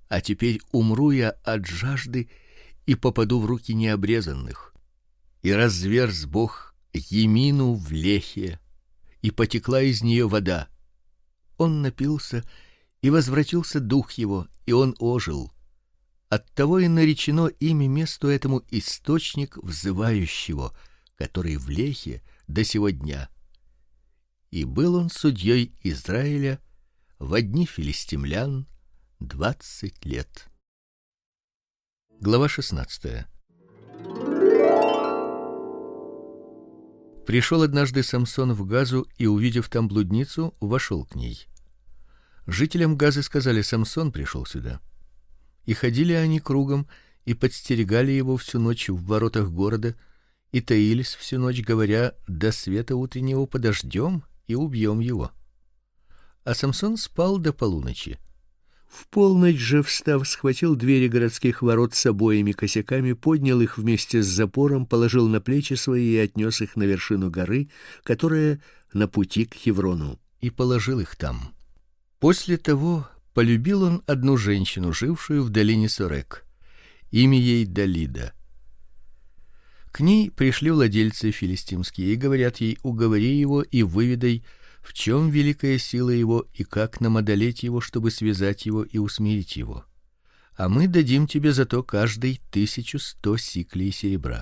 а теперь умру я от жажды и попаду в руки необрезанных. И разверз Бог Емину в Лехе, и потекла из нее вода. Он напился, и возвратился дух его, и он ожил. Оттого и наречено имя месту этому источник взывающего, который в Лехе до сего дня. И был он судьей Израиля во дни филистимлян 20 лет. Глава 16. Пришел однажды Самсон в Газу и, увидев там блудницу, вошел к ней. Жителям Газы сказали: Самсон пришел сюда. И ходили они кругом и подстерегали его всю ночь в воротах города и таились всю ночь, говоря: до света утреннего подождем и убьем его. А Самсон спал до полуночи. В полночь же, встав, схватил двери городских ворот с обоими косяками, поднял их вместе с запором, положил на плечи свои и отнес их на вершину горы, которая на пути к Хеврону, и положил их там. После того полюбил он одну женщину, жившую в долине Сорек. Имя ей Далида. К ней пришли владельцы филистимские и говорят ей: уговори его и выведай, в чем великая сила его и как нам одолеть его, чтобы связать его и усмирить его. А мы дадим тебе за то каждый 1100 сиклей серебра.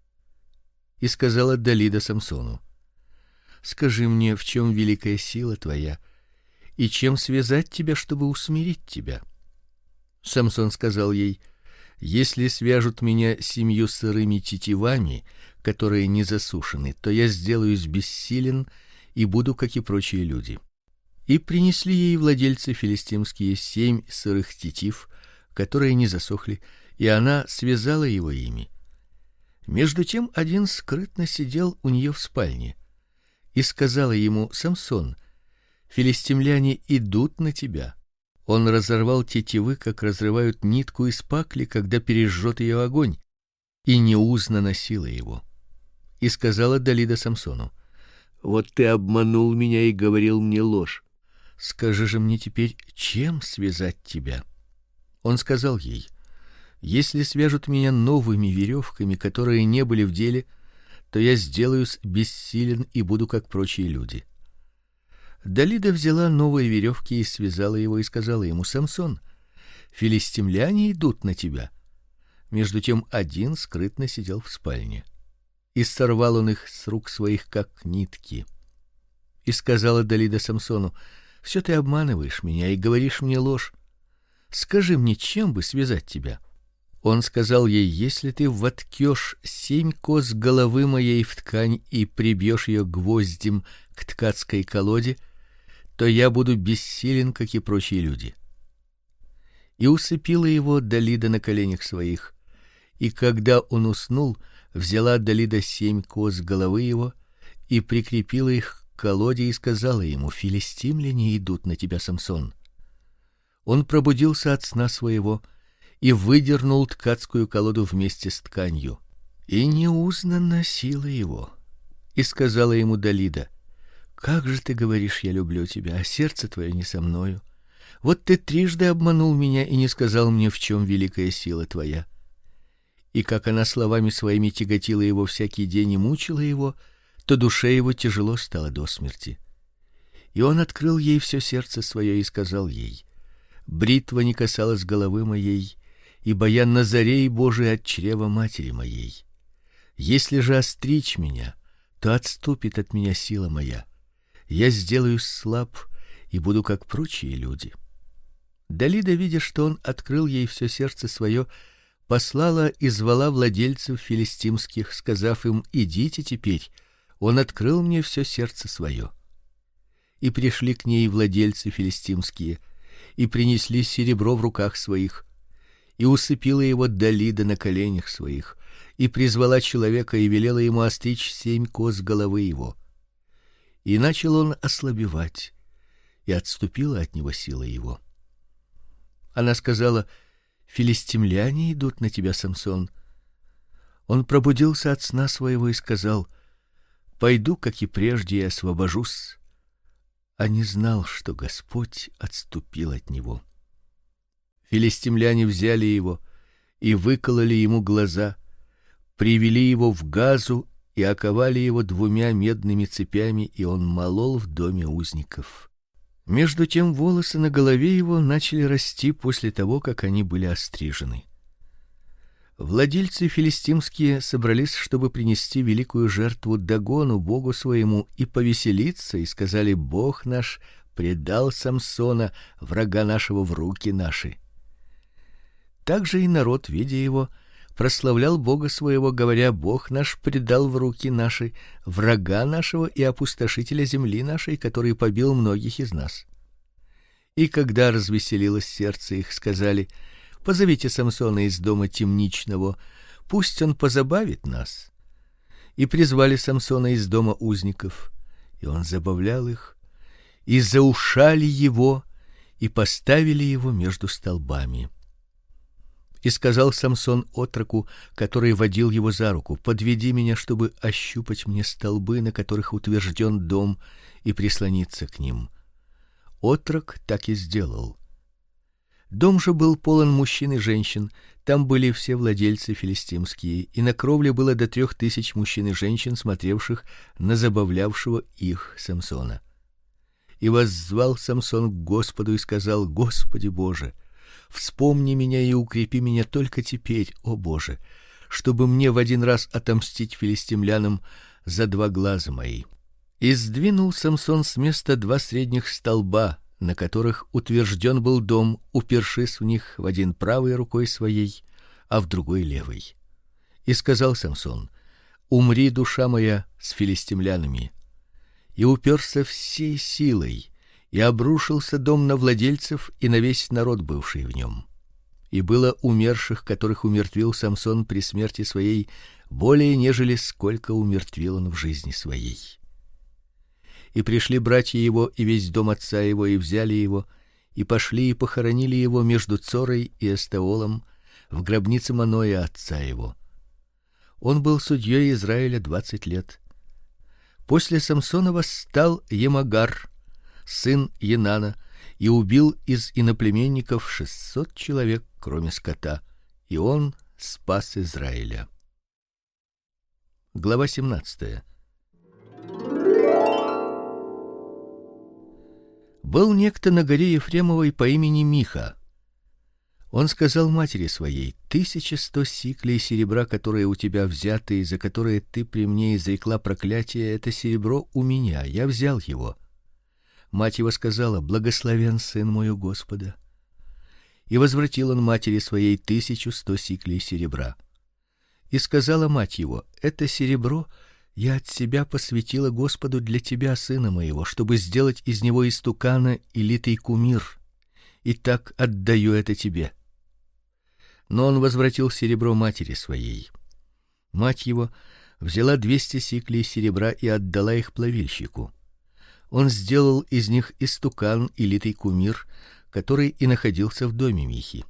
И сказала Далида Самсону: скажи мне, в чем великая сила твоя, и чем связать тебя, чтобы усмирить тебя? Самсон сказал ей: если свяжут меня 7 сырыми тетивами, которые не засушены, то я сделаюсь бессилен и буду, как и прочие люди. И принесли ей владельцы филистимские 7 сырых тетив, которые не засохли, и она связала его ими. Между тем один скрытно сидел у нее в спальне и сказала ему: Самсон, филистимляне идут на тебя. Он разорвал тетивы, как разрывают нитку из пакли, когда пережжет ее огонь, и неузнана сила его. И сказала Далида Самсону: вот ты обманул меня и говорил мне ложь. Скажи же мне теперь, чем связать тебя? Он сказал ей: если свяжут меня новыми веревками, которые не были в деле, то я сделаюсь бессилен и буду, как прочие люди. Далида взяла новые веревки и связала его, и сказала ему: Самсон, филистимляне идут на тебя. Между тем один скрытно сидел в спальне. И сорвал он их с рук своих, как нитки. И сказала Далида Самсону: все ты обманываешь меня и говоришь мне ложь. Скажи мне, чем бы связать тебя? Он сказал ей: если ты воткёшь 7 кос головы моей в ткань и прибьешь ее гвоздем к ткацкой колоде, то я буду бессилен, как и прочие люди. И усыпила его Далида на коленях своих, и когда он уснул, взяла Далида 7 кос головы его и прикрепила их к колоде и сказала ему: филистимляне идут на тебя, Самсон. Он пробудился от сна своего и выдернул ткацкую колоду вместе с тканью, и неузнана сила его. И сказала ему Далида: как же ты говоришь: я люблю тебя, а сердце твое не со мною? Вот ты трижды обманул меня и не сказал мне, в чем великая сила твоя. И как она словами своими тяготила его всякий день и мучила его, то душе его тяжело стало до смерти. И он открыл ей все сердце свое и сказал ей: бритва не касалась головы моей, ибо я Назарей Божий от чрева матери моей. Если же остричь меня, то отступит от меня сила моя. Я сделаюсь слаб и буду, как прочие люди. Далида, видя, что он открыл ей все сердце свое, послала и звала владельцев филистимских, сказав им: идите теперь, он открыл мне все сердце свое. И пришли к ней владельцы филистимские и принесли серебро в руках своих, и усыпила его Далида на коленях своих, и призвала человека и велела ему остричь 7 кос головы его. И начал он ослабевать, и отступила от него сила его. Она сказала: филистимляне идут на тебя, Самсон. Он пробудился от сна своего и сказал: пойду, как и прежде, и освобожусь. А не знал, что Господь отступил от него. Филистимляне взяли его и выкололи ему глаза, привели его в Газу и оковали его 2 медными цепями, и он молол в доме узников. Между тем волосы на голове его начали расти после того, как они были острижены. Владельцы филистимские собрались, чтобы принести великую жертву Дагону, богу своему, и повеселиться, и сказали: Бог наш предал Самсона, врага нашего, в руки наши. Также и народ, видя его, прославлял бога своего, говоря: Бог наш предал в руки наши врага нашего и опустошителя земли нашей, который побил многих из нас. И когда развеселилось сердце их, сказали: Позовите Самсона из дома темничного, пусть он позабавит нас. И призвали Самсона из дома узников, и он забавлял их, и заушали его, и поставили его между столбами. И сказал Самсон отроку, который водил его за руку: Подведи меня, чтобы ощупать мне столбы, на которых утвержден дом, и прислониться к ним. Отрок так и сделал. Дом же был полон мужчин и женщин, там были все владельцы филистимские, и на кровле было до 3000 мужчин и женщин, смотревших на забавлявшего их Самсона. И воззвал Самсон к Господу и сказал: Господи Боже, вспомни меня и укрепи меня только теперь, о Боже, чтобы мне в один раз отомстить филистимлянам за 2 глаза мои. И сдвинул Самсон с места 2 средних столба, на которых утвержден был дом, упершись в них в один правой рукой своей, а в другой левой. И сказал Самсон: Умри, душа моя, с филистимлянами. И уперся всей силой, и обрушился дом на владельцев и на весь народ, бывший в нем. И было умерших, которых умертвил Самсон при смерти своей, более нежели сколько умертвил он в жизни своей. И пришли братья его и весь дом отца его, и взяли его, и пошли и похоронили его между Цорой и Эстеолом в гробнице Маноя отца его. Он был судьей Израиля 20 лет. После Самсона восстал Емагар, сын Енана, и убил из иноплеменников 600 человек, кроме скота, и он спас Израиля. Глава 17. Был некто на горе Ефремовой по имени Миха. Он сказал матери своей: 1100 сиклей серебра, которые у тебя взяты и за которые ты при мне изрекла проклятие, это серебро у меня, я взял его. Мать его сказала: Благословен сын мой у Господа. И возвратил он матери своей 1100 сиклей серебра. И сказала мать его: Это серебро я от себя посвятила Господу для тебя, сына моего, чтобы сделать из него истукана и литый кумир. И так отдаю это тебе. Но он возвратил серебро матери своей. Мать его взяла 200 сиклей серебра и отдала их плавильщику. Он сделал из них истукан и литый кумир, который и находился в доме Михи.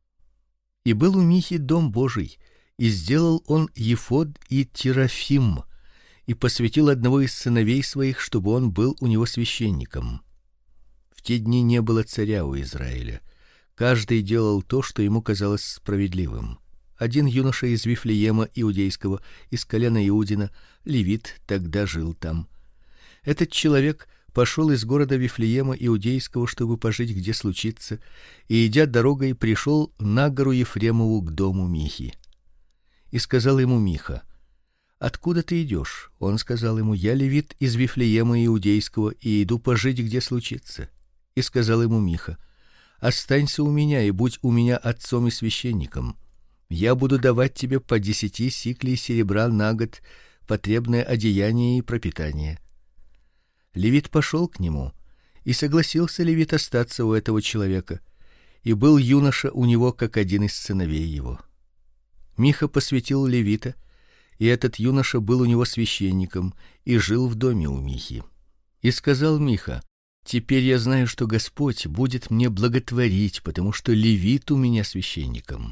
И был у Михи дом Божий, и сделал он ефод и терафим, и посвятил одного из сыновей своих, чтобы он был у него священником. В те дни не было царя у Израиля. Каждый делал то, что ему казалось справедливым. Один юноша из Вифлеема иудейского, из колена Иудина, левит, тогда жил там. Этот человек пошел из города Вифлеема иудейского, чтобы пожить где случится, и, идя дорогой, пришел на гору Ефремову к дому Михи. И сказал ему Миха: Откуда ты идешь? Он сказал ему: Я левит из Вифлеема иудейского и иду пожить где случится. И сказал ему Миха: Останься у меня и будь у меня отцом и священником. Я буду давать тебе по 10 сиклей серебра на год, потребное одеяние и пропитание. Левит пошел к нему, и согласился левит остаться у этого человека, и был юноша у него как один из сыновей его. Миха посвятил левита, и этот юноша был у него священником и жил в доме у Михи. И сказал Миха: Теперь я знаю, что Господь будет мне благотворить, потому что левит у меня священником.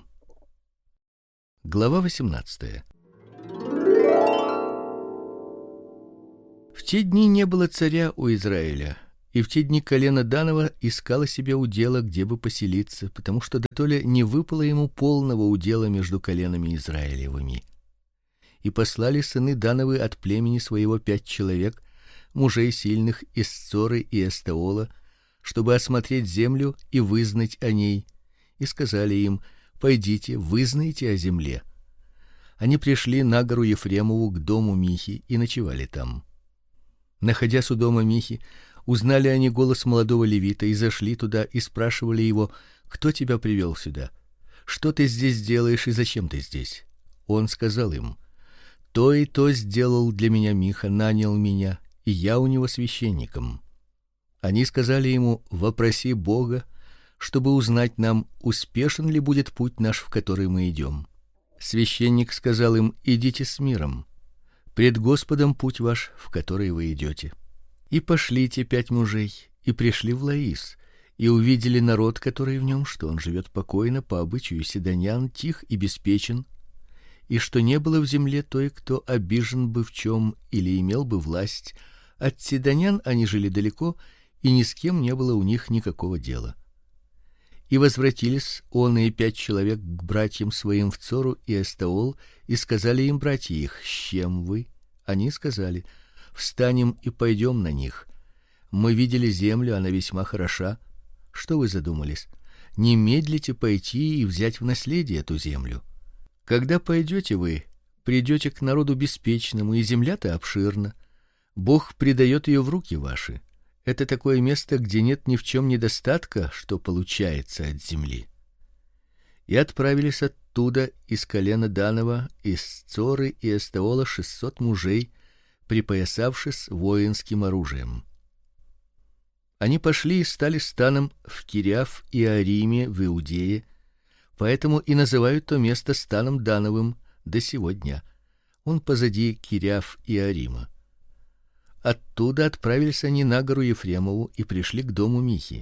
Глава 18. В те дни не было царя у Израиля, И в те дни колено Данова искало себе удела, где бы поселиться, потому что дотоле не выпало ему полного удела между коленами Израилевыми. И послали сыны Дановы от племени своего 5 человек, мужей сильных из Цоры и Эстеола, чтобы осмотреть землю и вызнать о ней, и сказали им: пойдите, вызнайте о земле. Они пришли на гору Ефремову к дому Михи и ночевали там. Находясь у дома Михи, узнали они голос молодого левита и зашли туда и спрашивали его: кто тебя привел сюда? Что ты здесь делаешь и зачем ты здесь? Он сказал им: то и то сделал для меня Миха, нанял меня, и я у него священником. Они сказали ему: вопроси Бога, чтобы узнать нам, успешен ли будет путь наш, в который мы идем. Священник сказал им: идите с миром. Пред Господом путь ваш, в который вы идете. И пошли те 5 мужей, и пришли в Лаис, и увидели народ, который в нем, что он живет покойно по обычаю сидонян, тих и беспечен, и что не было в земле той, кто обижен бы в чем или имел бы власть. От сидонян они жили далеко, и ни с кем не было у них никакого дела. И возвратились он и 5 человек к братьям своим в Цору и Эстеол, и сказали им братья их: с чем вы? Они сказали: встанем и пойдем на них. Мы видели землю, она весьма хороша. Что вы задумались? Не медлите пойти и взять в наследие эту землю. Когда пойдете вы, придете к народу беспечному, и земля-то обширна. Бог предает ее в руки ваши. Это такое место, где нет ни в чем недостатка, что получается от земли. И отправились оттуда из колена Данова, из Цоры и Эстеола 600 мужей, припоясавшись воинским оружием. Они пошли и стали станом в Кириаф и Ариме в Иудее, поэтому и называют то место станом Дановым до сего дня. Он позади Кириаф и Арима. Оттуда отправились они на гору Ефремову и пришли к дому Михи.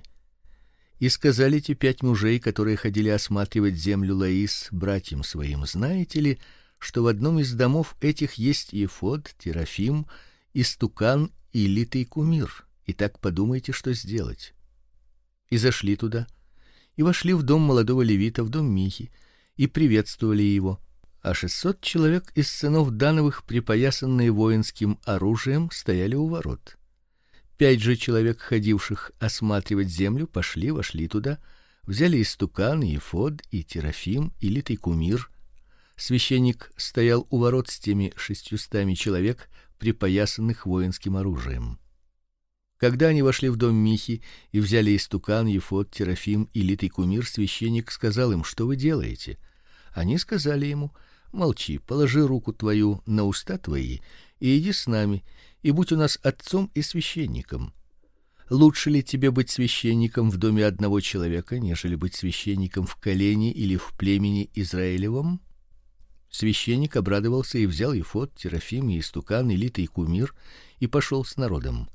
И сказали те 5 мужей, которые ходили осматривать землю Лаис, братьям своим: знаете ли, что в одном из домов этих есть ефод, терафим, истукан и литый кумир? И так подумайте, что сделать. И зашли туда, и вошли в дом молодого левита, в дом Михи, и приветствовали его. А 600 человек из сынов Дановых, припоясанные воинским оружием, стояли у ворот. 5 же человек, ходивших осматривать землю, вошли туда, взяли истукан, и ефод, и терафим, и литый кумир. Священник стоял у ворот с теми 600 человек, припоясанных воинским оружием. Когда они вошли в дом Михи и взяли истукан, ефод, терафим и литый кумир, священник сказал им: что вы делаете? Они сказали ему: молчи, положи руку твою на уста твои и иди с нами, и будь у нас отцом и священником. Лучше ли тебе быть священником в доме одного человека, нежели быть священником в колене или в племени Израилевом? Священник обрадовался и взял ефод, терафим и истукан и литый кумир и пошел с народом.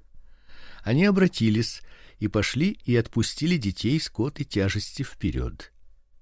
Они обратились и пошли и отпустили детей, скот и тяжести вперед.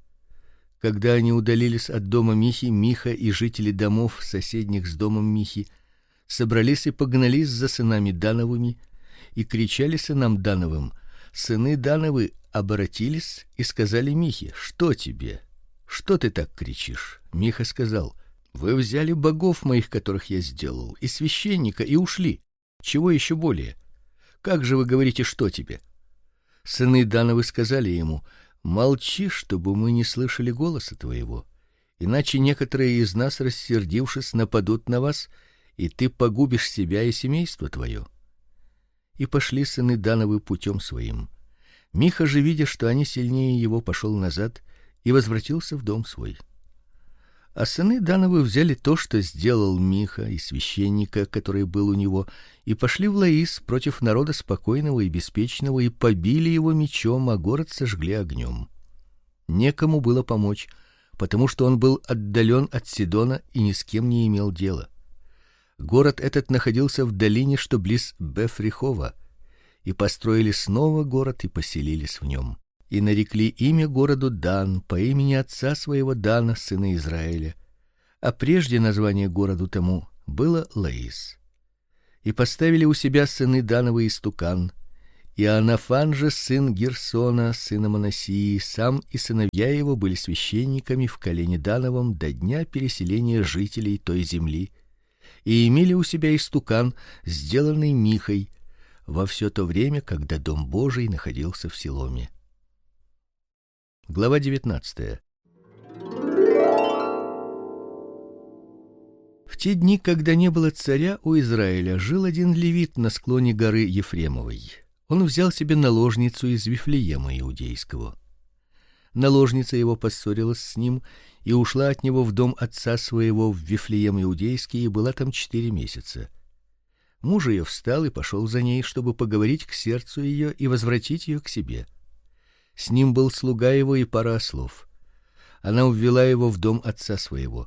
Когда они удалились от дома Михи, Миха и жители домов соседних с домом Михи собрались и погнались за сынами Дановыми и кричали сынам Дановым: сыны Дановы обратились и сказали Михе: что тебе? Что ты так кричишь? Миха сказал: вы взяли богов моих, которых я сделал, и священника, и ушли. Чего еще более? Как же вы говорите: что тебе? Сыны Дановы сказали ему: молчи, чтобы мы не слышали голоса твоего, иначе некоторые из нас, рассердившись, нападут на вас, и ты погубишь себя и семейство твое. И пошли сыны Дановы путем своим. Миха же, видя, что они сильнее его, пошел назад и возвратился в дом свой. А сыны Дановы взяли то, что сделал Миха, и священника, который был у него, и пошли в Лаис против народа спокойного и беспечного, и побили его мечом, а город сожгли огнем. Некому было помочь, потому что он был отдален от Сидона и ни с кем не имел дела. Город этот находился в долине, что близ Бефрихова, и построили снова город и поселились в нем. И нарекли имя городу Дан по имени отца своего Дана, сына Израиля, а прежде название городу тому было Лаис. И поставили у себя сыны Дановы истукан, Иоаннафан же, сын Герсона, сына Манасии, сам и сыновья его были священниками в колене Дановом до дня переселения жителей той земли, и имели у себя истукан, сделанный Михой, во все то время, когда дом Божий находился в Силоме. Глава 19. В те дни, когда не было царя у Израиля, жил один левит на склоне горы Ефремовой. Он взял себе наложницу из Вифлеема иудейского. Наложница его поссорилась с ним и ушла от него в дом отца своего в Вифлеем иудейский и была там 4 месяца. Муж ее встал и пошел за ней, чтобы поговорить к сердцу ее и возвратить ее к себе. С ним был слуга его и пара ослов. Она увела его в дом отца своего.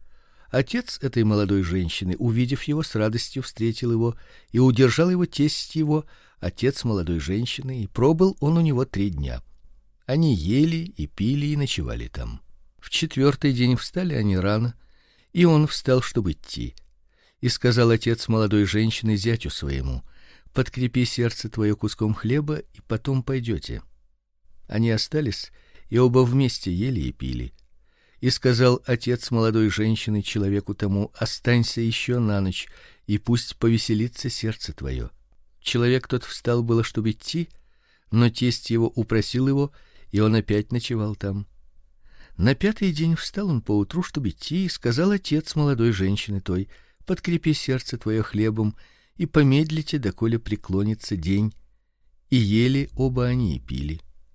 Отец этой молодой женщины, увидев его, с радостью встретил его, и удержал его тесть его, отец молодой женщины, и пробыл он у него 3 дня. Они ели и пили и ночевали там. В 4-й день встали они рано, и он встал, чтобы идти. И сказал отец молодой женщины зятю своему: подкрепи сердце твое куском хлеба, и потом пойдете. Они остались и оба вместе ели и пили. И сказал отец молодой женщины человеку тому: останься еще на ночь, и пусть повеселится сердце твое. Человек тот встал было, чтобы идти, но тесть его упросил его, и он опять ночевал там. На 5-й день встал он поутру, чтобы идти, и сказал отец молодой женщины той: подкрепи сердце твое хлебом, и помедлите, доколе преклонится день. И ели оба они и пили.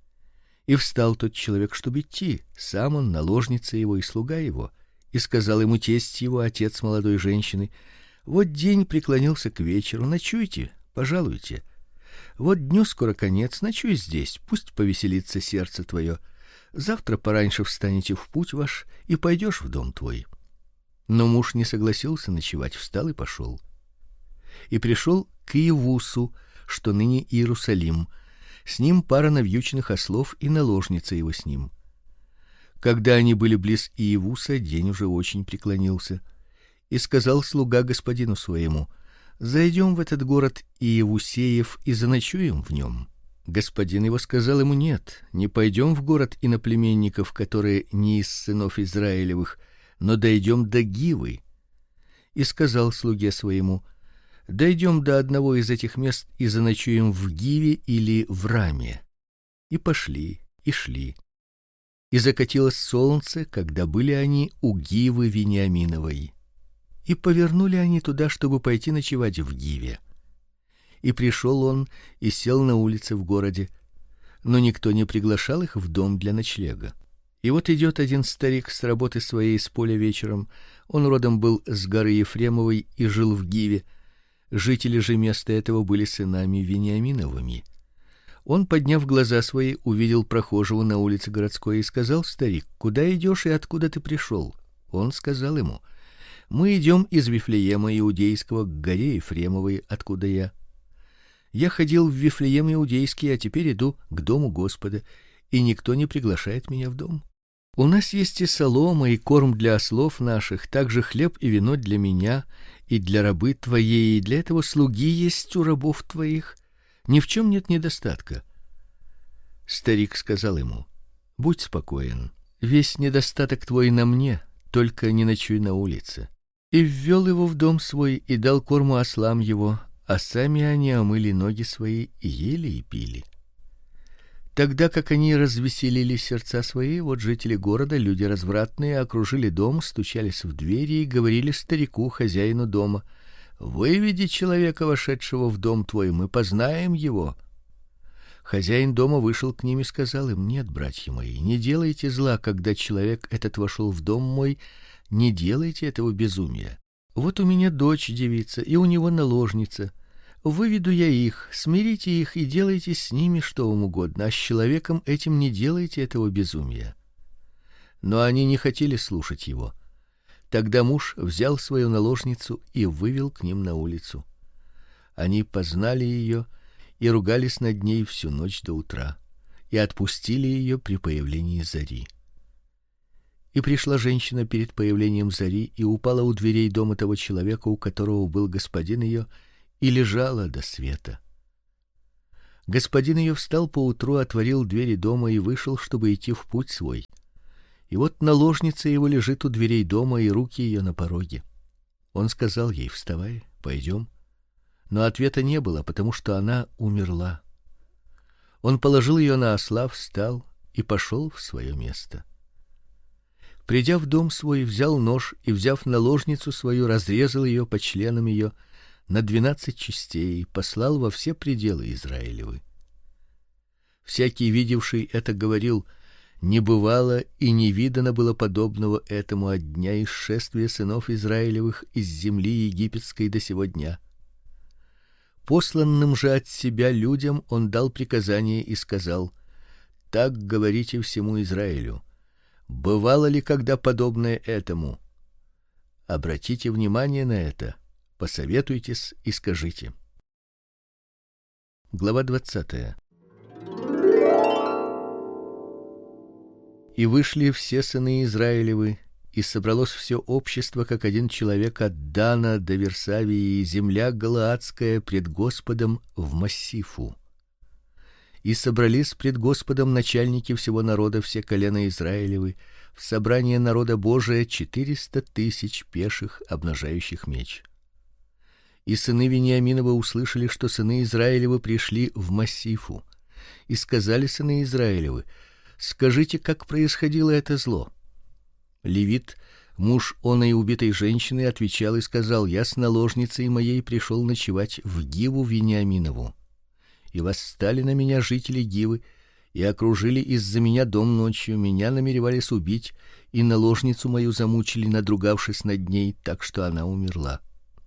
И встал тот человек, чтобы идти, сам он, наложница его и слуга его, и сказал ему тесть его, отец молодой женщины: вот день преклонился к вечеру, ночуйте, пожалуйте. Вот дню скоро конец, ночуй здесь, пусть повеселится сердце твое. Завтра пораньше встанете в путь ваш и пойдешь в дом твой. Но муж не согласился ночевать, встал и пошел. И пришел к Иевусу, что ныне Иерусалим. С ним пара навьюченных ослов и наложница его с ним. Когда они были близ Иевуса, день уже очень преклонился. И сказал слуга господину своему: зайдем в этот город Иевусеев и заночуем в нем. Господин его сказал ему: нет, не пойдем в город иноплеменников, которые не из сынов Израилевых, но дойдем до Гивы. И сказал слуге своему: дойдем до одного из этих мест и заночуем в Гиве или в Раме. И пошли, и шли. И закатилось солнце, когда были они у Гивы Вениаминовой. И повернули они туда, чтобы пойти ночевать в Гиве. И пришел он и сел на улице в городе, но никто не приглашал их в дом для ночлега. И вот идет один старик с работы своей с поля вечером. Он родом был с горы Ефремовой и жил в Гиве. Жители же места этого были сынами Вениаминовыми. Он, подняв глаза свои, увидел прохожего на улице городской и сказал: старик, куда идешь и откуда ты пришел? Он сказал ему: мы идем из Вифлеема иудейского к горе Ефремовой, откуда я. Я ходил в Вифлеем иудейский, а теперь иду к дому Господа, и никто не приглашает меня в дом. У нас есть и солома, и корм для ослов наших, также хлеб и вино для меня и для рабы твоей, и для этого слуги есть у рабов твоих. Ни в чем нет недостатка. Старик сказал ему: будь спокоен, весь недостаток твой на мне, только не ночуй на улице. И ввел его в дом свой и дал корму ослам его, а сами они омыли ноги свои и ели и пили. Тогда как они развеселили сердца свои, вот жители города, люди развратные, окружили дом, стучались в двери и говорили старику, хозяину дома: выведи человека, вошедшего в дом твой, мы познаем его. Хозяин дома вышел к ним и сказал им: нет, братья мои, не делайте зла, когда человек этот вошел в дом мой, не делайте этого безумия. Вот у меня дочь девица, и у него наложница. Выведу я их, смирите их и делайте с ними что вам угодно, а с человеком этим не делайте этого безумия. Но они не хотели слушать его. Тогда муж взял свою наложницу и вывел к ним на улицу. Они познали ее и ругались над ней всю ночь до утра, и отпустили ее при появлении зари. И пришла женщина перед появлением зари и упала у дверей дома того человека, у которого был господин ее, и лежала до света. Господин ее встал поутру, отворил двери дома и вышел, чтобы идти в путь свой. И вот наложница его лежит у дверей дома, и руки ее на пороге. Он сказал ей: "Вставай, пойдем". Но ответа не было, потому что она умерла. Он положил ее на осла, встал и пошел в свое место. Придя в дом свой, взял нож и, взяв наложницу свою, разрезал ее по членам ее на 12 частей и послал во все пределы Израилевы. Всякий, видевший это, говорил: не бывало и не видано было подобного этому от дня исшествия сынов Израилевых из земли египетской до сего дня. Посланным же от себя людям он дал приказание и сказал: так говорите всему Израилю: бывало ли когда подобное этому? Обратите внимание на это, посоветуйтесь и скажите. Глава 20. И вышли все сыны Израилевы, и собралось все общество, как один человек, от Дана до Версавии, и земля галаадская пред Господом в Массифу. И собрались пред Господом начальники всего народа, все колена Израилевы, в собрание народа Божия 400 000 пеших, обнажающих меч. И сыны Вениаминова услышали, что сыны Израилевы пришли в Массифу, и сказали сыны Израилевы: скажите, как происходило это зло. Левит, муж оной убитой женщины, отвечал и сказал: я с наложницей моей пришел ночевать в Гиву Вениаминову. И восстали на меня жители Гивы и окружили из-за меня дом ночью, меня намеревались убить, и наложницу мою замучили, надругавшись над ней, так что она умерла.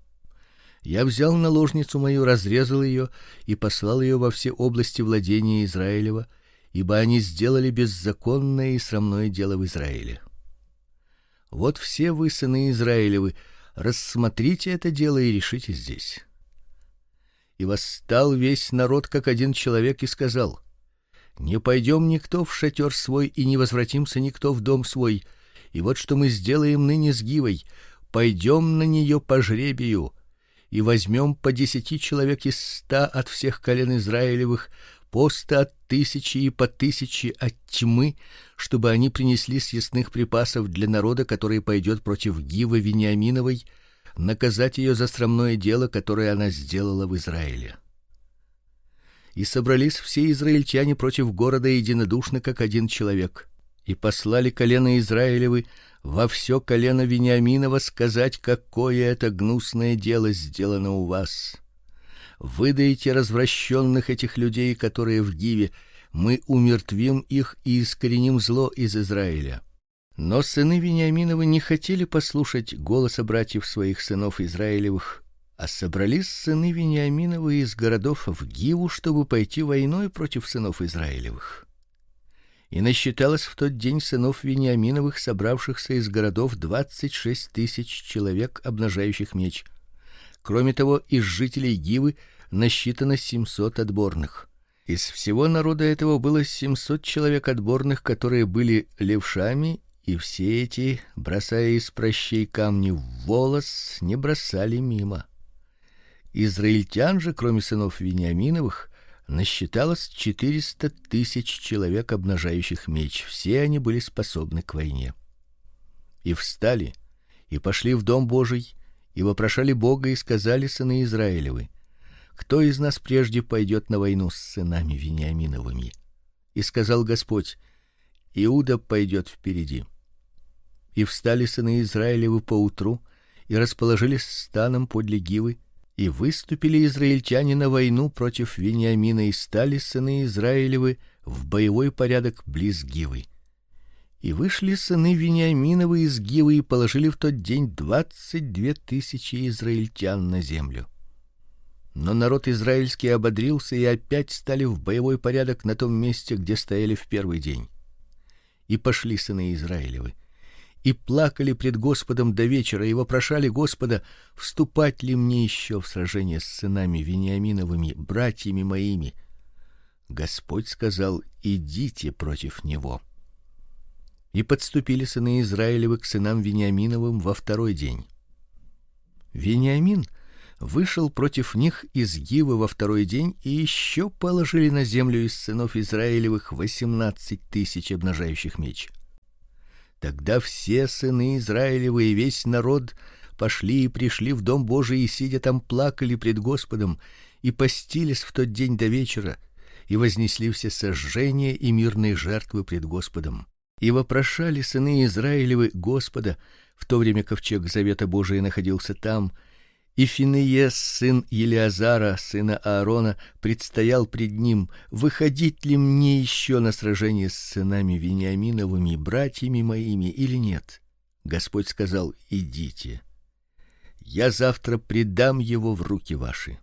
Я взял наложницу мою, разрезал ее и послал ее во все области владения Израилева, ибо они сделали беззаконное и срамное дело в Израиле. Вот все вы, сыны Израилевы, рассмотрите это дело и решите здесь. И восстал весь народ как один человек и сказал: не пойдем никто в шатер свой и не возвратимся никто в дом свой. И вот что мы сделаем ныне с Гивой: пойдем на нее по жребию и возьмем по 10 человек из 100 от всех колен Израилевых, по 100 от 1000 и по 1000 от тьмы, чтобы они принесли съестных припасов для народа, который пойдет против Гивы Вениаминовой, наказать ее за срамное дело, которое она сделала в Израиле. И собрались все израильтяне против города единодушно, как один человек, и послали колено Израилевы во все колено Вениаминова сказать, какое это гнусное дело сделано у вас. Выдайте развращенных этих людей, которые в Гиве, мы умертвим их и искореним зло из Израиля. Но сыны Вениаминовы не хотели послушать голоса братьев своих сынов Израилевых, а собрались сыны Вениаминовы из городов в Гиву, чтобы пойти войной против сынов Израилевых. И насчиталось в тот день сынов Вениаминовых, собравшихся из городов, 26 000 человек, обнажающих меч. Кроме того, из жителей Гивы насчитано 700 отборных. Из всего народа этого было 700 человек отборных, которые были левшами, и все эти, бросая из прощей камни в волос, не бросали мимо. Израильтян же, кроме сынов Вениаминовых, насчиталось 400 000 человек, обнажающих меч. Все они были способны к войне. И встали и пошли в дом Божий, и вопрошали Бога, и сказали сыны Израилевы: кто из нас прежде пойдет на войну с сынами Вениаминовыми? И сказал Господь: Иуда пойдет впереди. И встали сыны Израилевы поутру и расположились станом подле Гивы, и выступили израильтяне на войну против Вениамина, и стали сыны Израилевы в боевой порядок близ Гивы. И вышли сыны Вениаминовы из Гивы и положили в тот день 22 000 израильтян на землю. Но народ израильский ободрился и опять стали в боевой порядок на том месте, где стояли в первый день. И пошли сыны Израилевы и плакали пред Господом до вечера и вопрошали Господа: вступать ли мне еще в сражение с сынами Вениаминовыми, братьями моими? Господь сказал: идите против него. И подступили сыны Израилевы к сынам Вениаминовым во второй день. Вениамин вышел против них из Гивы во второй день, и еще положили на землю из сынов Израилевых 18 тысяч обнажающих меч. Тогда все сыны Израилевы и весь народ пошли и пришли в дом Божий, и сидя там плакали пред Господом, и постились в тот день до вечера, и вознесли все сожжения и мирные жертвы пред Господом. И вопрошали сыны Израилевы Господа, в то время ковчег завета Божия находился там, и Финеес, сын Елиазара, сына Аарона, предстоял пред ним: выходить ли мне еще на сражение с сынами Вениаминовыми, братьями моими, или нет? Господь сказал: идите. Я завтра предам его в руки ваши.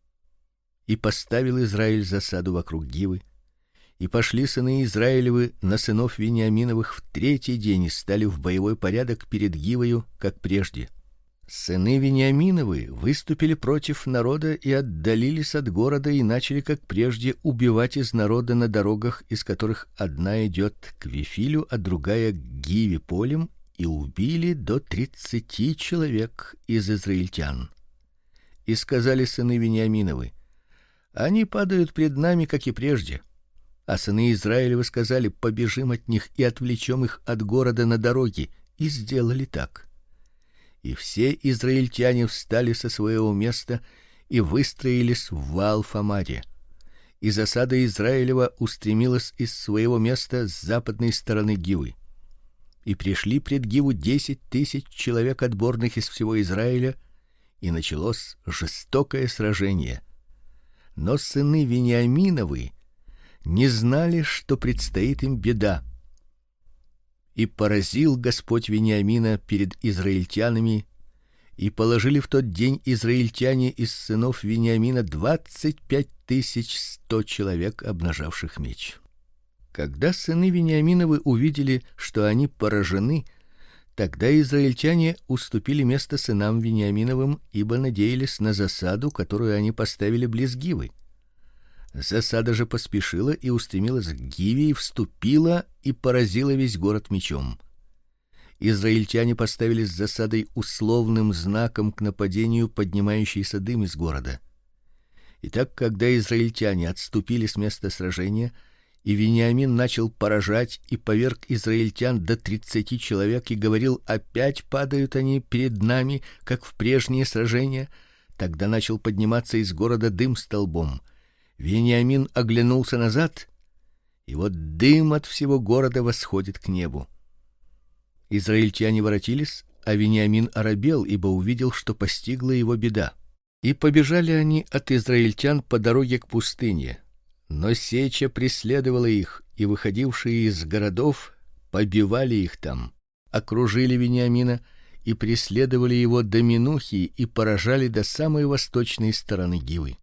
И поставил Израиль засаду вокруг Гивы, и пошли сыны Израилевы на сынов Вениаминовых в третий день и стали в боевой порядок перед Гивою, как прежде. Сыны Вениаминовы выступили против народа и отдалились от города и начали, как прежде, убивать из народа на дорогах, из которых одна идет к Вифилю, а другая к Гиве полем, и убили до 30 человек из израильтян. И сказали сыны Вениаминовы: они падают пред нами, как и прежде. А сыны Израилевы сказали: побежим от них и отвлечем их от города на дороге, и сделали так. И все израильтяне встали со своего места и выстроились в Ваал-Фамаре. И засада Израилева устремилась из своего места с западной стороны Гивы. И пришли пред Гиву 10 тысяч человек отборных из всего Израиля, и началось жестокое сражение. Но сыны Вениаминовы не знали, что предстоит им беда. И поразил Господь Вениамина перед израильтянами, и положили в тот день израильтяне из сынов Вениамина 25 100 человек, обнажавших меч. Когда сыны Вениаминовы увидели, что они поражены, тогда израильтяне уступили место сынам Вениаминовым, ибо надеялись на засаду, которую они поставили близ Гивы. Засада же поспешила и устремилась к Гиве, и вступила и поразила весь город мечом. Израильтяне поставили с засадой условным знаком к нападению поднимающийся дым из города. Итак, когда израильтяне отступили с места сражения, и Вениамин начал поражать и поверг израильтян до 30 человек и говорил: опять падают они перед нами, как в прежние сражения, тогда начал подниматься из города дым столбом. Вениамин оглянулся назад, и вот дым от всего города восходит к небу. Израильтяне воротились, а Вениамин оробел, ибо увидел, что постигла его беда. И побежали они от израильтян по дороге к пустыне. Но сеча преследовала их, и выходившие из городов побивали их там. Окружили Вениамина и преследовали его до Минухи и поражали до самой восточной стороны Гивы.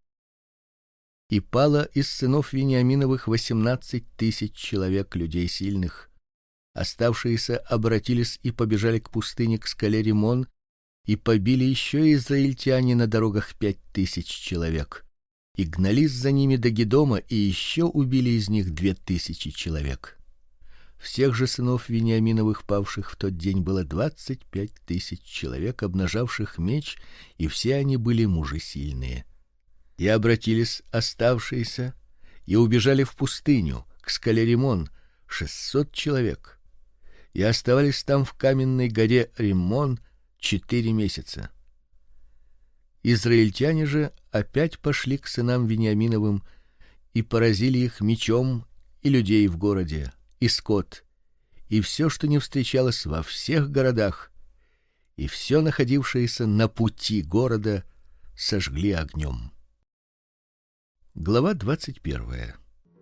И пало из сынов Вениаминовых 18 тысяч человек, людей сильных. Оставшиеся обратились и побежали к пустыне, к скале Римон, и побили еще израильтяне на дорогах 5000 человек. И гнались за ними до Гедома, и еще убили из них 2000 человек. Всех же сынов Вениаминовых павших в тот день было 25 тысяч человек, обнажавших меч, и все они были мужи сильные. И обратились оставшиеся и убежали в пустыню, к скале Римон, 600 человек. И оставались там в каменной горе Римон 4 месяца. Израильтяне же опять пошли к сынам Вениаминовым и поразили их мечом, и людей в городе, и скот, и все, что не встречалось во всех городах, и все находившееся на пути города сожгли огнем. Глава 21.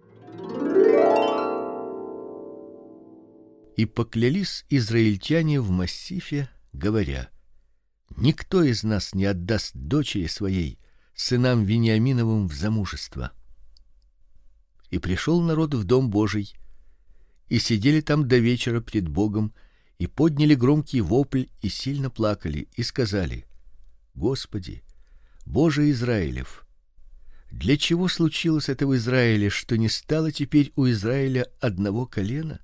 И поклялись израильтяне в массифе, говоря: никто из нас не отдаст дочери своей сынам Вениаминовым в замужество. И пришел народ в дом Божий, и сидели там до вечера пред Богом, и подняли громкий вопль и сильно плакали, и сказали: Господи, Боже Израилев, для чего случилось это в Израиле, что не стало теперь у Израиля одного колена?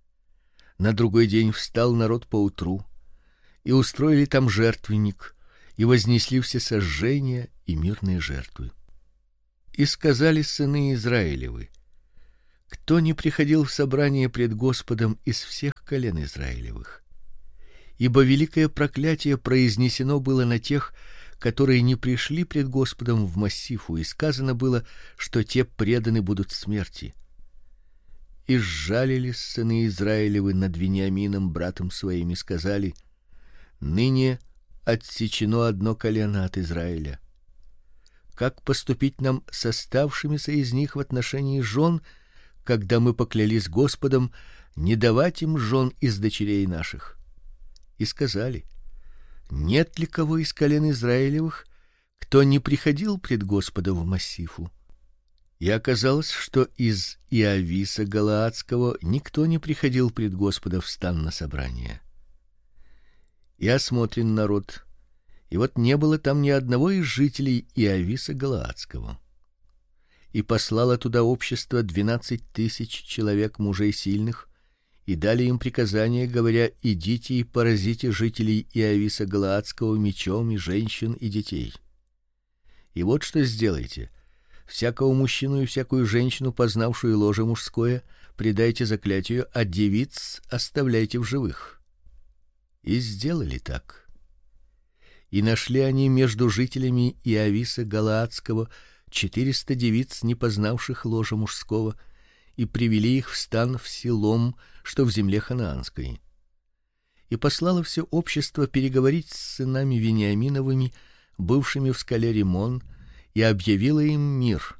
На другой день встал народ поутру, и устроили там жертвенник, и вознесли все сожжения и мирные жертвы. И сказали сыны Израилевы: кто не приходил в собрание пред Господом из всех колен Израилевых? Ибо великое проклятие произнесено было на тех, которые не пришли пред Господом в Массифу, и сказано было, что те преданы будут смерти. И сжалились сыны Израилевы над Вениамином братом своим и сказали: ныне отсечено одно колено от Израиля. Как поступить нам с оставшимися из них в отношении жен, когда мы поклялись Господом не давать им жен из дочерей наших? И сказали: нет ли кого из колен Израилевых, кто не приходил пред Господа в Массифу? И оказалось, что из Иависа Галаадского никто не приходил пред Господа в стан на собрание. И осмотрен народ, и вот не было там ни одного из жителей Иависа Галаадского. И послало туда общество 12 000 человек мужей сильных, и дали им приказание, говоря: идите и поразите жителей Иависа Галаадского мечом, и женщин, и детей. И вот что сделайте: всякого мужчину и всякую женщину, познавшую ложе мужское, предайте заклятию, а девиц оставляйте в живых. И сделали так. И нашли они между жителями Иависа Галаадского 400 девиц, не познавших ложа мужского, и привели их в стан в Силом, что в земле ханаанской. И послало все общество переговорить с сынами Вениаминовыми, бывшими в скале Римон, и объявило им мир.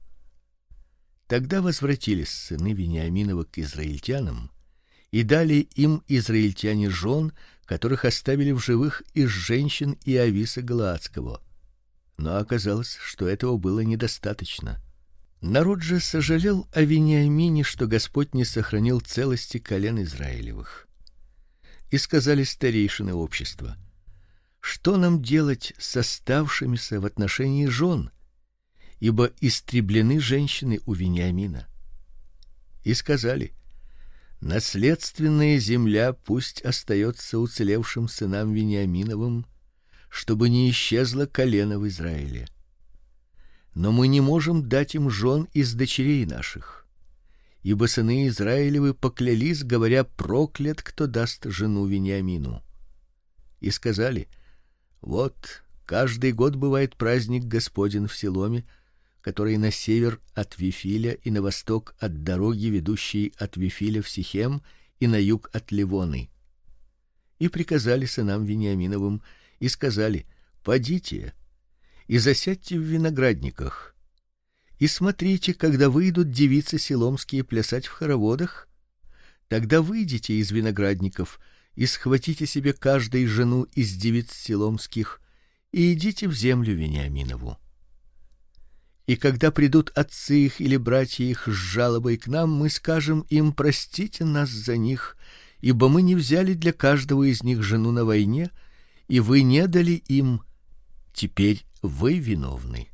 Тогда возвратились сыны Вениаминовы к израильтянам, и дали им израильтяне жен, которых оставили в живых из женщин Иависа Галаадского. Но оказалось, что этого было недостаточно. Народ же сожалел о Вениамине, что Господь не сохранил целости колен Израилевых. И сказали старейшины общества: что нам делать с оставшимися в отношении жен, ибо истреблены женщины у Вениамина? И сказали: наследственная земля пусть остается уцелевшим сынам Вениаминовым, чтобы не исчезло колено в Израиле. Но мы не можем дать им жен из дочерей наших, ибо сыны Израилевы поклялись, говоря: проклят, кто даст жену Вениамину. И сказали: вот каждый год бывает праздник Господень в Силоме, который на север от Вифиля и на восток от дороги, ведущей от Вифиля в Сихем, и на юг от Ливоны. И приказали сынам Вениаминовым и сказали: подите и засядьте в виноградниках, и смотрите, когда выйдут девицы силомские плясать в хороводах, тогда выйдите из виноградников и схватите себе каждой жену из девиц силомских и идите в землю Вениаминову. И когда придут отцы их или братья их с жалобой к нам, мы скажем им: простите нас за них, ибо мы не взяли для каждого из них жену на войне, и вы не дали им. Теперь вы виновны.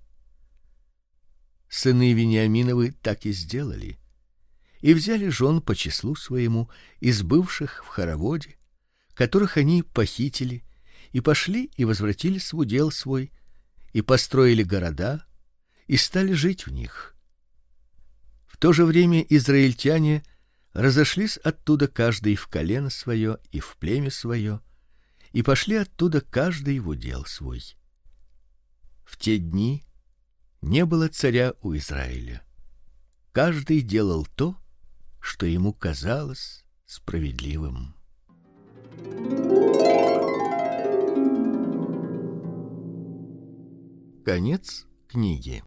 Сыны Вениаминовы так и сделали, и взяли жен по числу своему из бывших в хороводе, которых они похитили, и пошли и возвратились в удел свой, и построили города, и стали жить в них. В то же время израильтяне разошлись оттуда каждый в колено свое и в племя свое, и пошли оттуда каждый в удел свой. В те дни не было царя у Израиля. Каждый делал то, что ему казалось справедливым. Конец книги.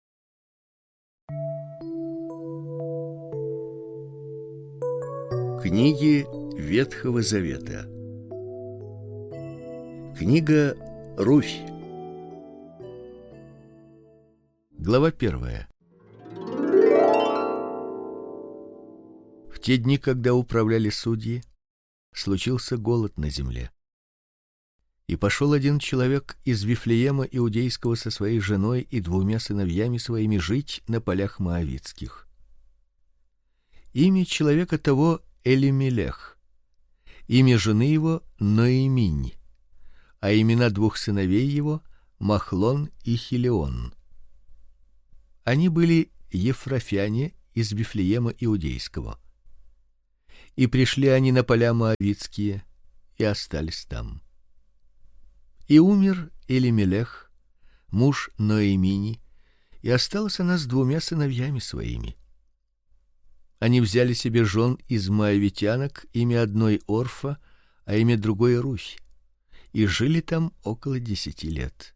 Книги Ветхого Завета. Книга Руфь. Глава 1. В те дни, когда управляли судьи, случился голод на земле. И пошел один человек из Вифлеема иудейского со своей женой и 2 сыновьями своими жить на полях моавитских. Имя человека того Элимелех, имя жены его Ноэминь, а имена двух сыновей его Махлон и Хилион. Они были ефрафяне из Вифлеема иудейского. И пришли они на поля моавитские и остались там. И умер Элимелех, муж Ноэмини, и осталась она с двумя сыновьями своими. Они взяли себе жен из моавитянок, имя одной Орфа, а имя другой Русь, и жили там около 10 лет.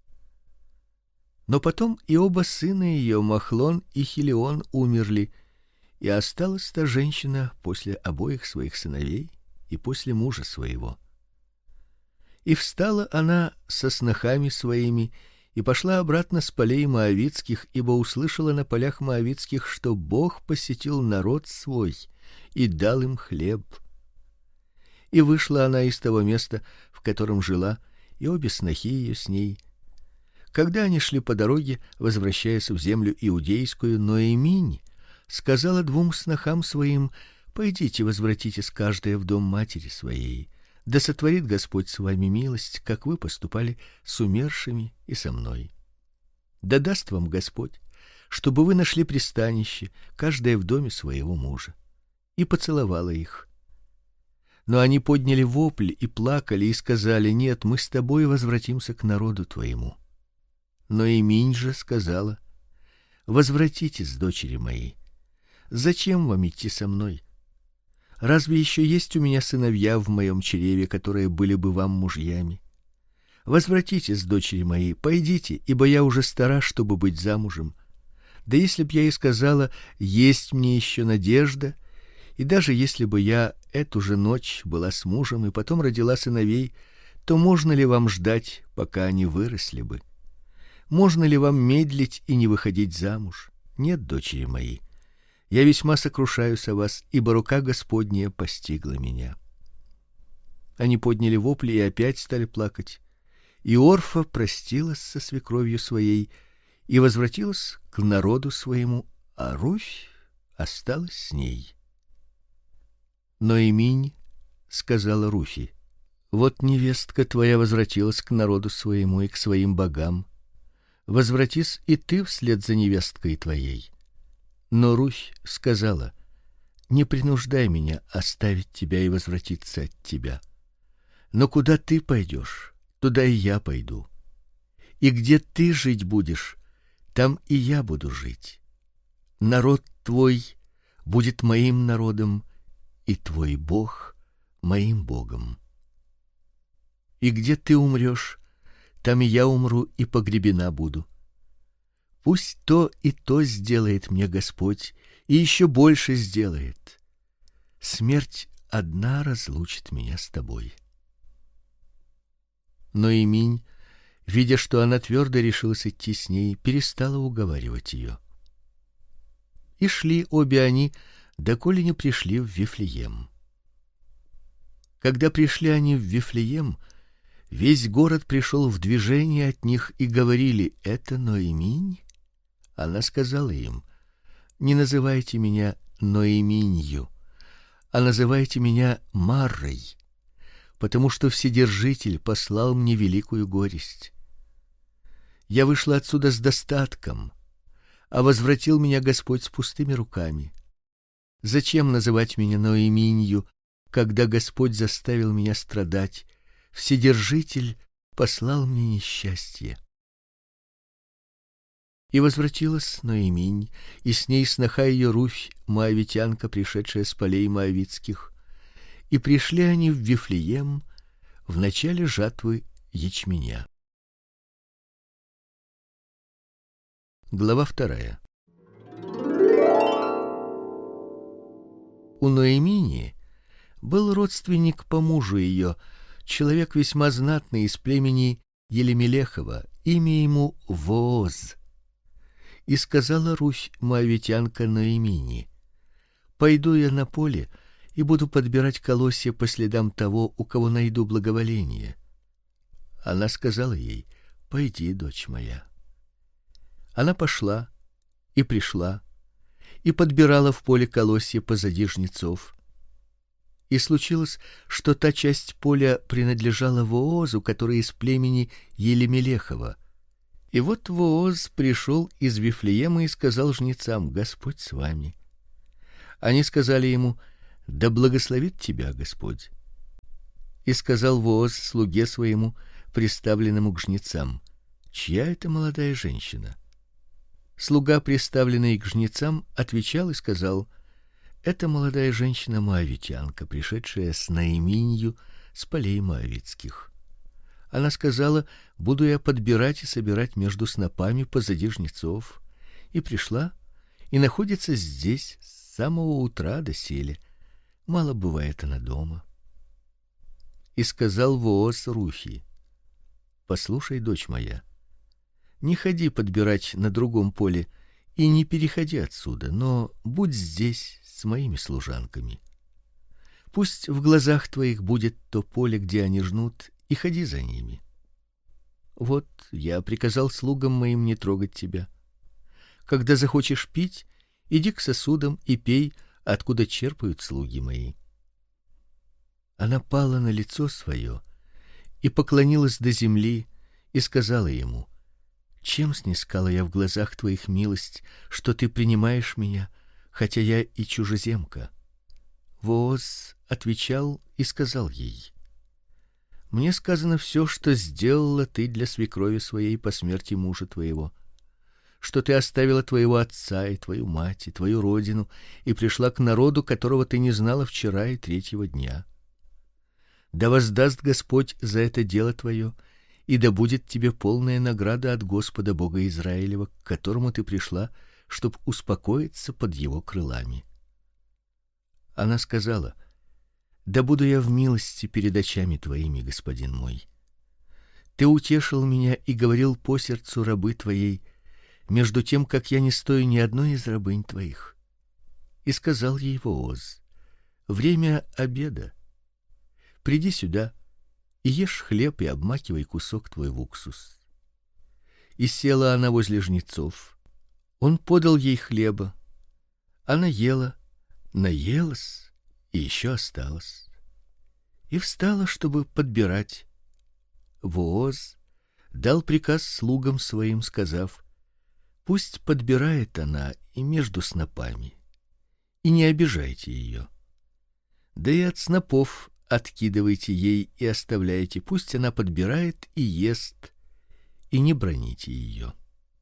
Но потом и оба сына ее, Махлон и Хилион, умерли, и осталась та женщина после обоих своих сыновей и после мужа своего. И встала она со снохами своими и пошла обратно с полей моавитских, ибо услышала на полях моавитских, что Бог посетил народ свой и дал им хлеб. И вышла она из того места, в котором жила, и обе снохи ее с ней. Когда они шли по дороге, возвращаясь в землю иудейскую, Ноэминь сказала двум снохам своим: пойдите, возвратитесь каждая в дом матери своей. Да сотворит Господь с вами милость, как вы поступали с умершими и со мной. Да даст вам Господь, чтобы вы нашли пристанище, каждая в доме своего мужа. И поцеловала их. Но они подняли вопль и плакали и сказали: нет, мы с тобой возвратимся к народу твоему. Но Ноэминь же сказала: возвратитесь, дочери мои. Зачем вам идти со мной? Разве еще есть у меня сыновья в моем чреве, которые были бы вам мужьями? Возвратитесь, дочери мои, пойдите, ибо я уже стара, чтобы быть замужем. Да если б я и сказала: есть мне еще надежда, и даже если бы я эту же ночь была с мужем и потом родила сыновей, то можно ли вам ждать, пока они выросли бы? Можно ли вам медлить и не выходить замуж? Нет, дочери мои. Я весьма сокрушаюсь о вас, ибо рука Господня постигла меня. Они подняли вопли и опять стали плакать. И Орфа простилась со свекровью своей и возвратилась к народу своему, а Русь осталась с ней. Ноэминь сказала Руфи: вот невестка твоя возвратилась к народу своему и к своим богам. Возвратись и ты вслед за невесткой твоей. Но Русь сказала: не принуждай меня оставить тебя и возвратиться от тебя. Но куда ты пойдешь, туда и я пойду. И где ты жить будешь, там и я буду жить. Народ твой будет моим народом, и твой Бог моим Богом. И где ты умрешь, там и я умру и погребена буду. Пусть то и то сделает мне Господь, и еще больше сделает. Смерть одна разлучит меня с тобой. Но Ноэминь, видя, что она твердо решилась идти с ней, перестала уговаривать ее. И шли обе они, доколе не пришли в Вифлеем. Когда пришли они в Вифлеем, весь город пришел в движение от них и говорили: это Ноэминь? Она сказала им: не называйте меня Ноэминью, а называйте меня Маррой, потому что Вседержитель послал мне великую горесть. Я вышла отсюда с достатком, а возвратил меня Господь с пустыми руками. Зачем называть меня Ноэминью, когда Господь заставил меня страдать? Вседержитель послал мне несчастье. И возвратилась Ноэминь, и с ней сноха ее Руфь, моавитянка, пришедшая с полей моавитских. И пришли они в Вифлеем в начале жатвы ячменя. Глава 2. У Ноэмини был родственник по мужу ее, человек весьма знатный из племени Елемелехова, имя ему Вооз. И сказала Русь, моавитянка, Ноэмини: пойду я на поле и буду подбирать колосья по следам того, у кого найду благоволение. Она сказала ей: пойди, дочь моя. Она пошла и пришла и подбирала в поле колосья позади жнецов. И случилось, что та часть поля принадлежала Воозу, который из племени Елемелехова. И вот Вооз пришел из Вифлеема и сказал жнецам: Господь с вами. Они сказали ему: Да благословит тебя Господь. И сказал Вооз слуге своему, приставленному к жнецам: Чья это молодая женщина? Слуга, приставленный к жнецам, отвечал и сказал: Это молодая женщина моавитянка, пришедшая с Наиминью с полей моавитских. Она сказала: Буду я подбирать и собирать между снопами позади жнецов. И пришла, и находится здесь с самого утра доселе. Мало бывает она дома. И сказал Вооз Рухи: Послушай, дочь моя, не ходи подбирать на другом поле и не переходи отсюда, но будь здесь с моими служанками. Пусть в глазах твоих будет то поле, где они жнут, и ходи за ними. Вот я приказал слугам моим не трогать тебя. Когда захочешь пить, иди к сосудам и пей, откуда черпают слуги мои. Она пала на лицо свое и поклонилась до земли и сказала ему: Чем снискала я в глазах твоих милость, что ты принимаешь меня, хотя я и чужеземка? Вооз отвечал и сказал ей: Мне сказано все, что сделала ты для свекрови своей по смерти мужа твоего, что ты оставила твоего отца и твою мать и твою родину и пришла к народу, которого ты не знала вчера и третьего дня. Да воздаст Господь за это дело твое, и да будет тебе полная награда от Господа Бога Израилева, к которому ты пришла, чтоб успокоиться под его крылами. Она сказала: Да буду я в милости перед очами твоими, господин мой. Ты утешил меня и говорил по сердцу рабы твоей, между тем, как я не стою ни одной из рабынь твоих. И сказал ей Вооз: Время обеда. Приди сюда и ешь хлеб и обмакивай кусок твой в уксус. И села она возле жнецов. Он подал ей хлеба. Она ела, наелась и еще осталось. И встала, чтобы подбирать. Вооз дал приказ слугам своим, сказав: Пусть подбирает она и между снопами, и не обижайте ее. Да и от снопов откидывайте ей и оставляйте, пусть она подбирает и ест, и не браните ее.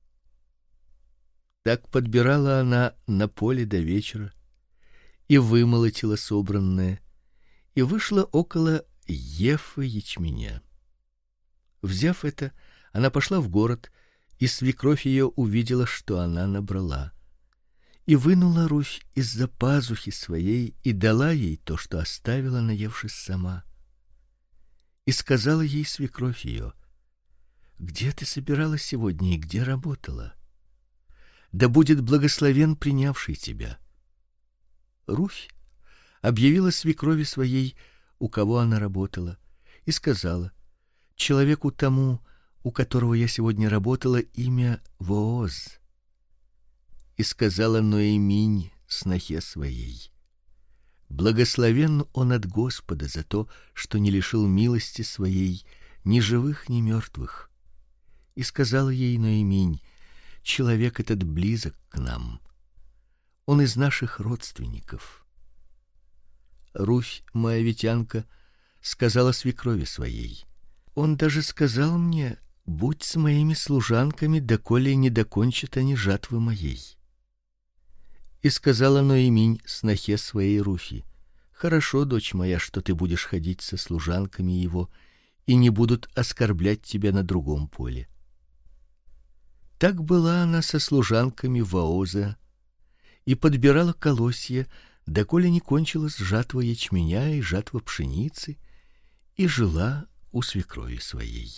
Так подбирала она на поле до вечера и вымолотила собранное, и вышло около ефы ячменя. Взяв это, она пошла в город, и свекровь ее увидела, что она набрала, и вынула Руфь из-за пазухи своей и дала ей то, что оставила, наевшись сама. И сказала ей свекровь ее: Где ты собиралась сегодня и где работала? Да будет благословен принявший тебя. Руфь объявила свекрови своей, у кого она работала, и сказала: Человеку тому, у которого я сегодня работала, имя Вооз. И сказала Ноэминь снохе своей: Благословен он от Господа за то, что не лишил милости своей ни живых, ни мертвых. И сказала ей Ноэминь: Человек этот близок к нам, он из наших родственников. Руфь моавитянка сказала свекрови своей: Он даже сказал мне: Будь с моими служанками, доколе не докончат они жатвы моей. И сказала Ноэминь снохе своей Руфи: Хорошо, дочь моя, что ты будешь ходить со служанками его, и не будут оскорблять тебя на другом поле. Так была она со служанками Вооза и подбирала колосья, доколе не кончилась жатва ячменя и жатва пшеницы, и жила у свекрови своей.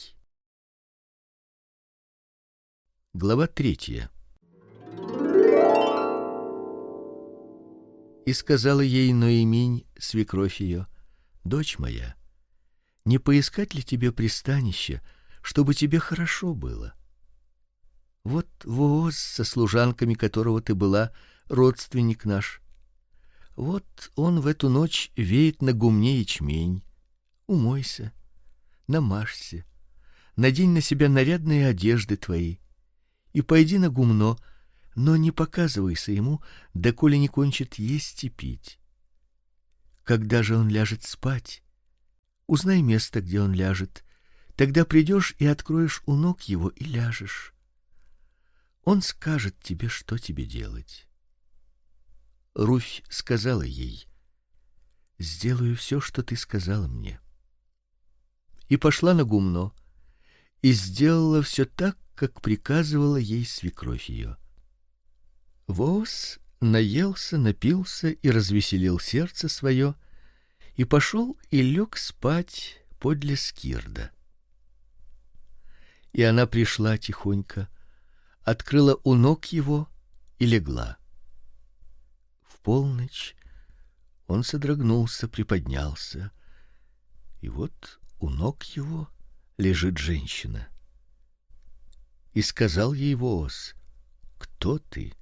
Глава 3. И сказала ей Ноэминь свекровь ее: Дочь моя, не поискать ли тебе пристанища, чтобы тебе хорошо было? Вот Вооз, со служанками которого ты была, родственник наш. Вот он в эту ночь веет на гумне ячмень. Умойся, намажься, надень на себя нарядные одежды твои и пойди на гумно, но не показывайся ему, доколе не кончит есть и пить. Когда же он ляжет спать, узнай место, где он ляжет, тогда придешь и откроешь у ног его и ляжешь. Он скажет тебе, что тебе делать. Руфь сказала ей: сделаю все, что ты сказала мне. И пошла на гумно и сделала все так, как приказывала ей свекровь ее. Вооз наелся, напился и развеселил сердце свое, и пошел и лег спать подле скирда. И она пришла тихонько, открыла у ног его и легла. В полночь он содрогнулся, приподнялся, и вот у ног его лежит женщина. И сказал ей Вооз: кто ты?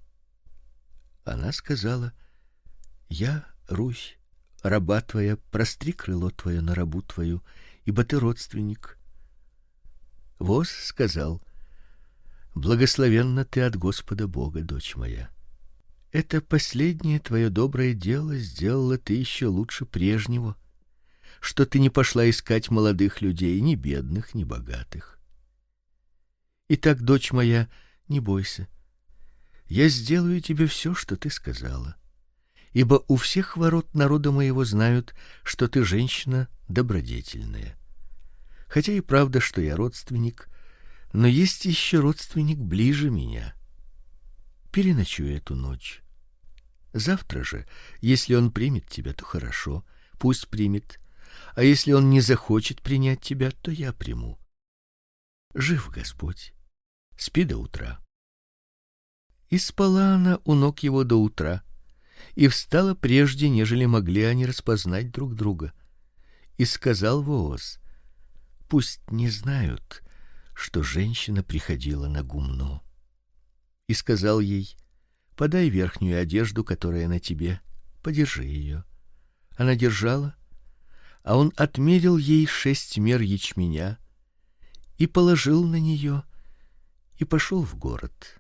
Она сказала: я Русь, раба твоя, простри крыло твое на рабу твою, ибо ты родственник. Вооз сказал: благословенна ты от Господа Бога, дочь моя. Это последнее твое доброе дело сделала ты еще лучше прежнего, что ты не пошла искать молодых людей, ни бедных, ни богатых. Итак, дочь моя, не бойся. Я сделаю тебе все, что ты сказала, ибо у всех ворот народа моего знают, что ты женщина добродетельная. Хотя и правда, что я родственник, но есть еще родственник ближе меня. Переночуй эту ночь. Завтра же, если он примет тебя, то хорошо, пусть примет, а если он не захочет принять тебя, то я приму. Жив Господь. Спи до утра. И спала она у ног его до утра, и встала прежде, нежели могли они распознать друг друга. И сказал Вооз: пусть не знают, что женщина приходила на гумно. И сказал ей: подай верхнюю одежду, которая на тебе, подержи ее. Она держала, а он отмерил ей 6 мер ячменя и положил на нее и пошел в город.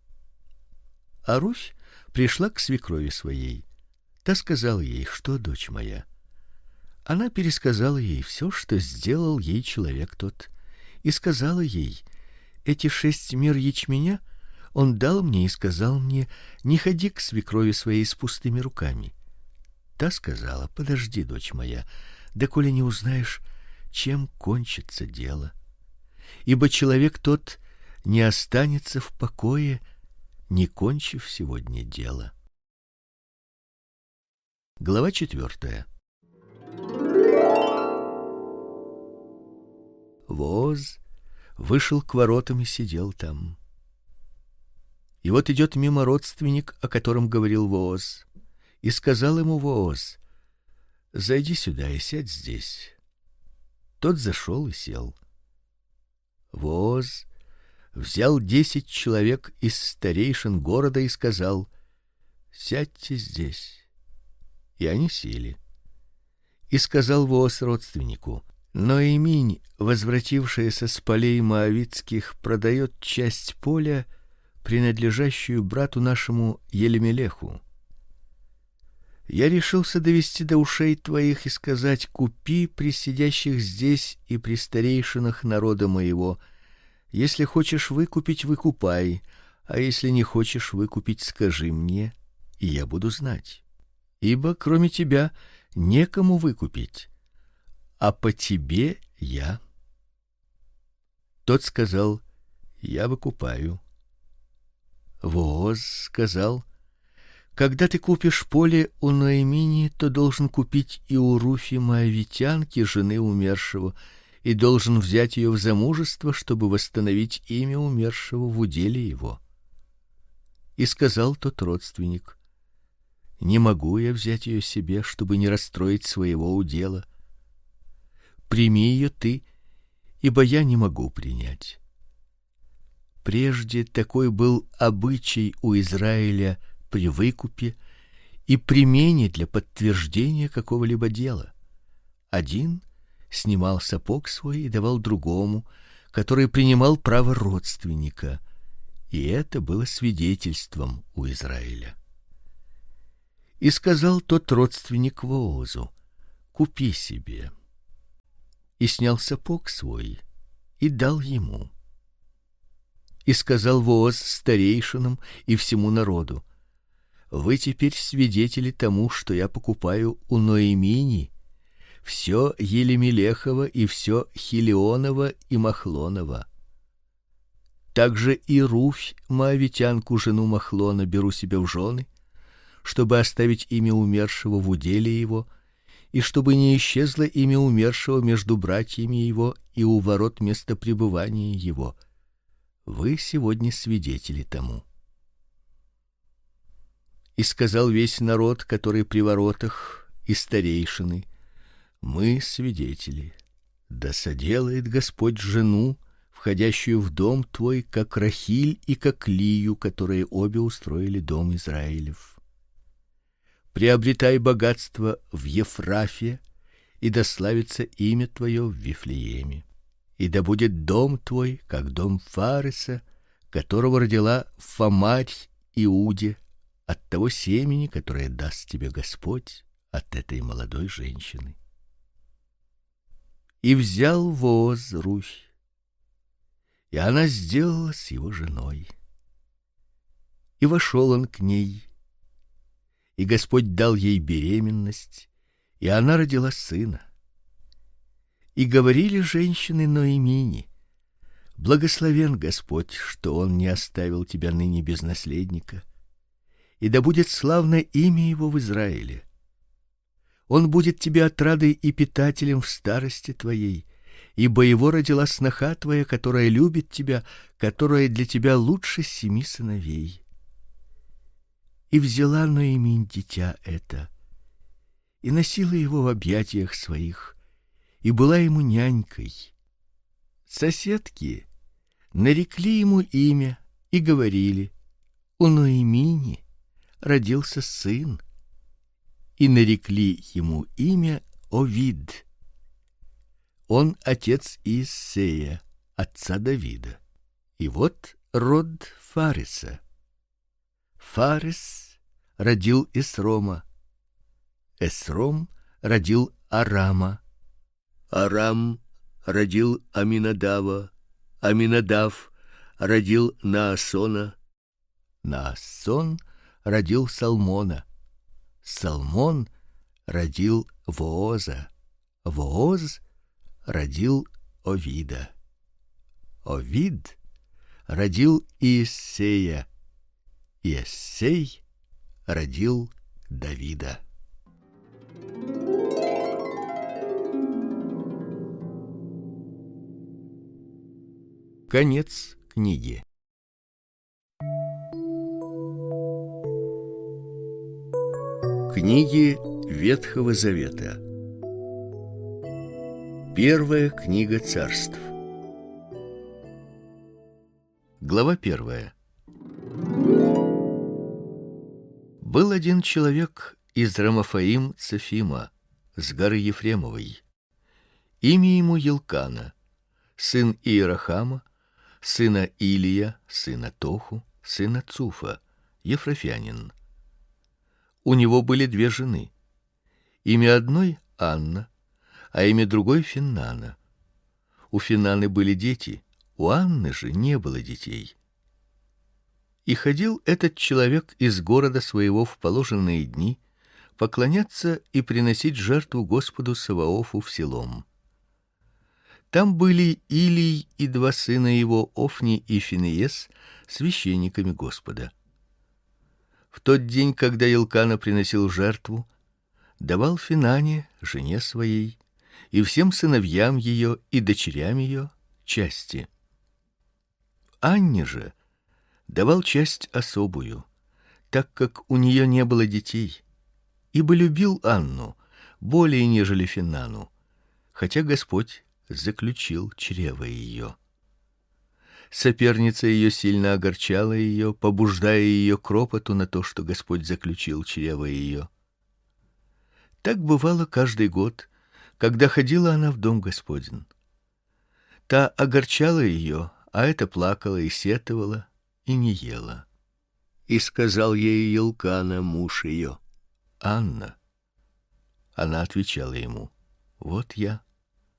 А Русь пришла к свекрови своей. Та сказала ей: что, дочь моя? Она пересказала ей все, что сделал ей человек тот, и сказала ей: эти 6 мер ячменя он дал мне и сказал мне: не ходи к свекрови своей с пустыми руками. Та сказала: подожди, дочь моя, доколе не узнаешь, чем кончится дело. Ибо человек тот не останется в покое, не кончив сегодня дело. Глава 4. Вооз вышел к воротам и сидел там. И вот идет мимо родственник, о котором говорил Вооз, и сказал ему Вооз: зайди сюда и сядь здесь. Тот зашел и сел. Вооз взял 10 человек из старейшин города и сказал: сядьте здесь. И они сели. И сказал Вооз родственнику: Ноэминь, возвратившаяся с полей моавитских, продает часть поля, принадлежащую брату нашему Елемелеху. Я решился довести до ушей твоих и сказать: купи при сидящих здесь и при старейшинах народа моего. Если хочешь выкупить, выкупай, а если не хочешь выкупить, скажи мне, и я буду знать. Ибо кроме тебя некому выкупить, а по тебе я. Тот сказал: я выкупаю. Вооз сказал: когда ты купишь поле у Ноэмини, то должен купить и у Руфи моавитянки, жены умершего, и должен взять ее в замужество, чтобы восстановить имя умершего в уделе его. И сказал тот родственник: не могу я взять ее себе, чтобы не расстроить своего удела. Прими ее ты, ибо я не могу принять. Прежде такой был обычай у Израиля при выкупе, и примене для подтверждения какого-либо дела. Один снимал сапог свой и давал другому, который принимал право родственника, и это было свидетельством у Израиля. И сказал тот родственник Воозу: купи себе. И снял сапог свой и дал ему. И сказал Вооз старейшинам и всему народу: вы теперь свидетели тому, что я покупаю у Ноэмини все Елемелехово и все Хилионово и Махлоново. Также и Руфь, моавитянку, жену Махлона, беру себе в жены, чтобы оставить имя умершего в уделе его, и чтобы не исчезло имя умершего между братьями его и у ворот места пребывания его. Вы сегодня свидетели тому. И сказал весь народ, который при воротах, и старейшины: мы свидетели. Да соделает Господь жену, входящую в дом твой, как Рахиль и как Лию, которые обе устроили дом Израилев. Приобретай богатство в Ефрафе, и да славится имя твое в Вифлееме. И да будет дом твой, как дом Фареса, которого родила Фамарь Иуде, от того семени, которое даст тебе Господь от этой молодой женщины. И взял Вооз Руфь, и она сделалась его женой. И вошел он к ней, и Господь дал ей беременность, и она родила сына. И говорили женщины Ноэмини: благословен Господь, что он не оставил тебя ныне без наследника, и да будет славно имя его в Израиле. Он будет тебе отрадой и питателем в старости твоей, ибо его родила сноха твоя, которая любит тебя, которая для тебя лучше 7 сыновей. И взяла Ноэмин дитя это, и носила его в объятиях своих, и была ему нянькой. Соседки нарекли ему имя и говорили: у Ноэмини родился сын, и нарекли ему имя Овид. Он отец Иессея, отца Давида. И вот род Фареса. Фарес родил Эсрома. Эсром родил Арама. Арам родил Аминадава. Аминадав родил Наасона. Наасон родил Салмона. Салмон родил Вооза. Вооз родил Овида. Овид родил Иессея. Иессей родил Давида. Конец книги. Книги Ветхого Завета. Первая книга Царств. Глава 1. Был один человек из Рамафаим Цефима, с горы Ефремовой. Имя ему Елкана, сын Иерахама, сына Илия, сына Тоху, сына Цуфа, ефрафянин. У него были 2 жены. Имя одной Анна, а имя другой Финнана. У Финнаны были дети, у Анны же не было детей. И ходил этот человек из города своего в положенные дни поклоняться и приносить жертву Господу Саваофу в Силом. Там были Илий и 2 сына его, Офни и Финеес, священниками Господа. В тот день, когда Елкана приносил жертву, давал Финане, жене своей, и всем сыновьям ее и дочерям ее части. Анне же давал часть особую, так как у нее не было детей, ибо любил Анну более, нежели Финнану, хотя Господь заключил чрево ее. Соперница ее сильно огорчала ее, побуждая ее к ропоту на то, что Господь заключил чрево ее. Так бывало каждый год, когда ходила она в дом Господень. Та огорчала ее, а эта плакала и сетовала, и не ела. И сказал ей Елкана, муж ее: Анна. Она отвечала ему: вот я.